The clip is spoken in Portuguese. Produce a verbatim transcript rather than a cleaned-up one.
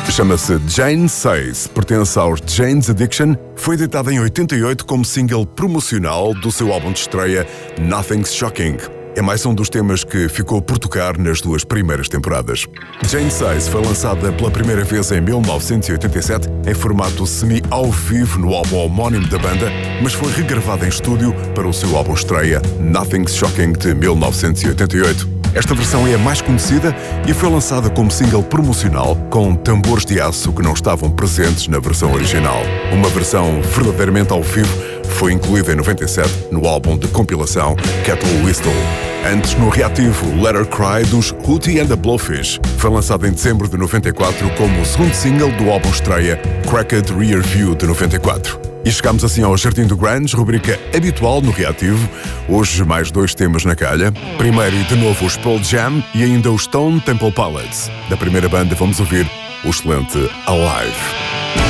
Chama-se Jane Says, pertence aos Jane's Addiction, foi editada em oitenta e oito como single promocional do seu álbum de estreia Nothing's Shocking. É mais um dos temas que ficou por tocar nas duas primeiras temporadas. Jane Says foi lançada pela primeira vez em mil novecentos e oitenta e sete em formato semi-ao vivo no álbum homónimo da banda, mas foi regravada em estúdio para o seu álbum estreia Nothing's Shocking de mil novecentos e oitenta e oito. Esta versão é a mais conhecida e foi lançada como single promocional com tambores de aço que não estavam presentes na versão original. Uma versão verdadeiramente ao vivo foi incluída em noventa e sete no álbum de compilação Cattle Whistle. Antes, no reativo Let Her Cry dos Hootie and the Blowfish, foi lançado em dezembro de noventa e quatro como o segundo single do álbum estreia Cracked Rear View de noventa e quatro. E chegamos assim ao Jardim do Grunge, rubrica habitual no reativo. Hoje mais dois temas na calha. Primeiro e de novo os Pearl Jam e ainda os Stone Temple Pilots. Da primeira banda vamos ouvir o excelente Alive.